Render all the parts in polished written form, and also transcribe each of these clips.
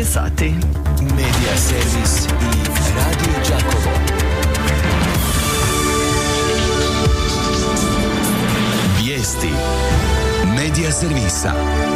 sati. Medija servis i Radio Đakovo. Vijesti Medija servisa.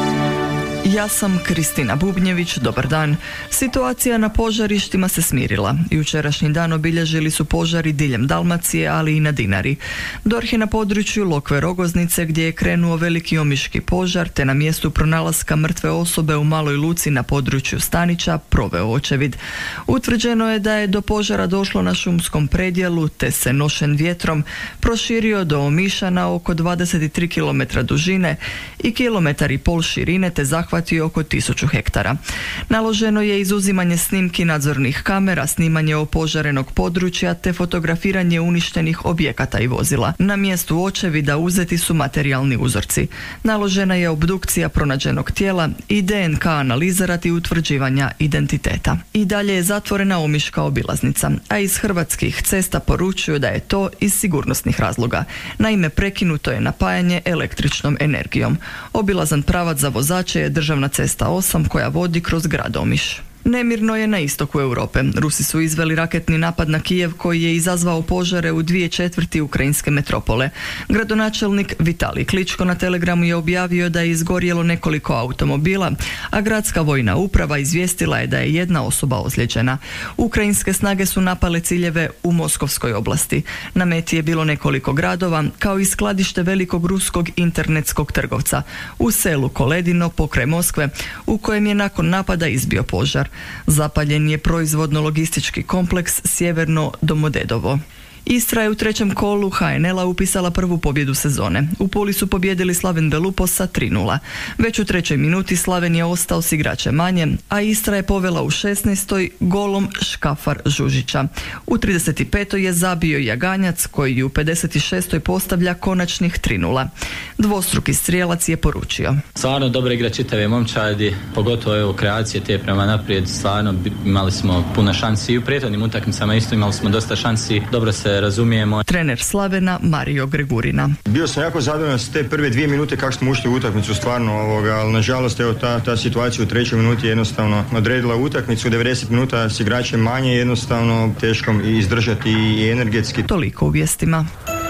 Ja sam Kristina Bubnjević, dobar dan. Situacija na požarištima se smirila. Jučerašnji dan obilježili su požari diljem Dalmacije, ali i na Dinari. DORH je na području Lokve Rogoznice, gdje je krenuo veliki omiški požar, te na mjestu pronalaska mrtve osobe u Maloj Luci na području Stanića proveo očevid. Utvrđeno je da je do požara došlo na šumskom predjelu, te se nošen vjetrom proširio do Omiša na oko 23 km dužine i 1,5 km širine, te zahvatio oko 1000 hektara. Naloženo je izuzimanje snimki nadzornih kamera, snimanje opožarenog područja te fotografiranje uništenih objekata i vozila. Na mjestu očevida uzeti su materijalni uzorci. Naložena je obdukcija pronađenog tijela i DNK analiza radi utvrđivanja identiteta. I dalje je zatvorena omiška obilaznica, a iz Hrvatskih cesta poručuju da je to iz sigurnosnih razloga. Naime, prekinuto je napajanje električnom energijom. Obilazan pravac za vozače je državna cesta 8 koja vodi kroz grad Omiš. Nemirno je na istoku Europe. Rusi su izveli raketni napad na Kijev koji je izazvao požare u 2/4 ukrajinske metropole. Gradonačelnik Vitalij Kličko na Telegramu je objavio da je izgorjelo nekoliko automobila, a gradska vojna uprava izvijestila je da je jedna osoba ozlijeđena. Ukrajinske snage su napale ciljeve u Moskovskoj oblasti. Na meti je bilo nekoliko gradova, kao i skladište velikog ruskog internetskog trgovca u selu Koledino pokraj Moskve, u kojem je nakon napada izbio požar. Zapaljen je proizvodno-logistički kompleks sjeverno Domodedovo. Istra je u trećem kolu HNL-a upisala prvu pobjedu sezone. U Puli su pobjedili Slaven Belupo sa 3:0. Već u 3. minuti Slaven je ostao s igračem manje, a Istra je povela u 16. golom Škafar Žužića. U 35. je zabio Jaganjac koji u 56. postavlja konačnih 3:0. Dvostruki strijelac je poručio: Stvarno dobra igra čitave momčadi, pogotovo evo kreacije te prema naprijed, stvarno imali smo puno šansi i u prethodnim utakmicama isto imali smo dosta šansi, dobro se razumijemo. Trener Slavena Mario Gregurina. Bio sam jako zadovoljan s te prve 2 minute kako smo ušli u utakmicu, stvarno, ali nažalost evo ta situacija u 3. minuti je jednostavno odredila utakmicu. 90 minuta s igračem manje, jednostavno teško izdržati i energetski. Toliko u vijestima.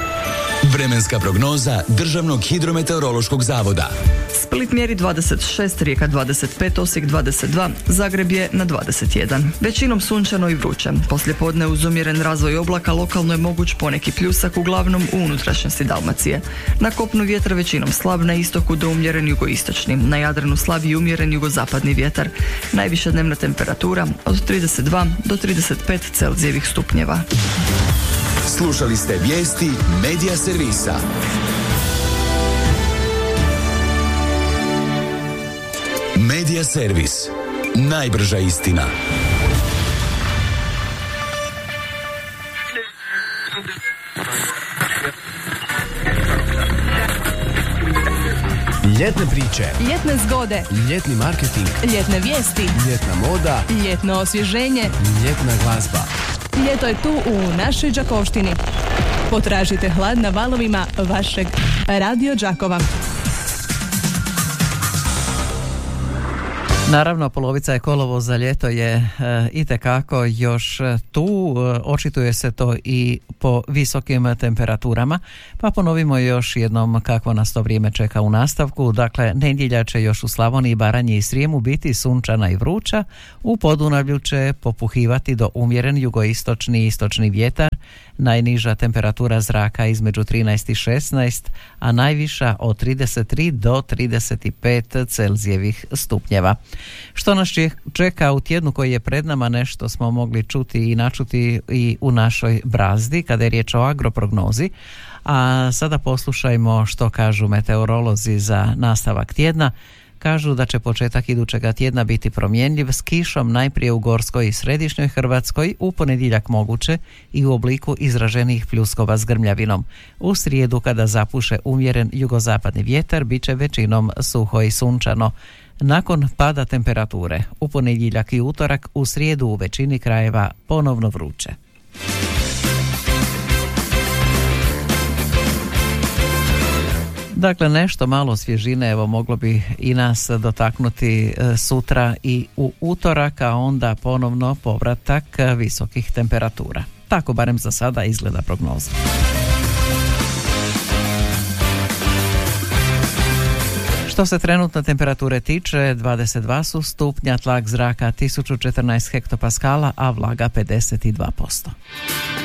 Vremenska prognoza Državnog hidrometeorološkog zavoda. Split mjeri 26, Rijeka 25, Osijek 22, Zagreb je na 21. Većinom sunčano i vruće. Poslijepodne uz umjeren razvoj oblaka lokalno je moguć poneki pljusak, uglavnom u unutrašnjosti Dalmacije. Na kopnu vjetar većinom slab, na istoku do umjeren jugoistočni. Na Jadranu slab i umjeren jugozapadni vjetar. Najviša dnevna temperatura od 32 do 35 Celzijevih stupnjeva. Slušali ste vijesti Medija servisa. Medija servis. Najbrža istina. Ljetne priče, ljetne zgode, ljetni marketing, ljetne vijesti, ljetna moda, ljetno osvježenje, ljetna glazba. Ljeto je tu u našoj Đakovštini. Potražite hlad na valovima vašeg Radio Đakova. Naravno, polovica je kolovoza, ljeto je itekako još tu, očituje se to i po visokim temperaturama, pa ponovimo još jednom kakvo nas to vrijeme čeka u nastavku. Dakle, nedjelja će još u Slavoniji, Baranji i Srijemu biti sunčana i vruća, u Podunavlju će popuhivati do umjeren jugoistočni i istočni vjetar, najniža temperatura zraka između 13 i 16, a najviša od 33 do 35 Celzijevih stupnjeva. Što nas čeka u tjednu koji je pred nama, nešto smo mogli čuti i načuti i u našoj Brazdi kada je riječ o agroprognozi, a sada poslušajmo što kažu meteorolozi za nastavak tjedna. Kažu da će početak idućega tjedna biti promjenjiv s kišom najprije u Gorskoj i Središnjoj Hrvatskoj, u ponedjeljak moguće i u obliku izraženih pljuskova s grmljavinom. U srijedu kada zapuše umjeren jugozapadni vjetar bit će većinom suho i sunčano. Nakon pada temperature u ponedjeljak i utorak, u srijedu u većini krajeva ponovno vruće. Dakle, nešto malo svježine, evo moglo bi i nas dotaknuti sutra i u utorak, a onda ponovno povratak visokih temperatura. Tako barem za sada izgleda prognoza. Što se trenutno temperature tiče, 22 su stupnja, tlak zraka 1014 hektopaskala, a vlaga 52%.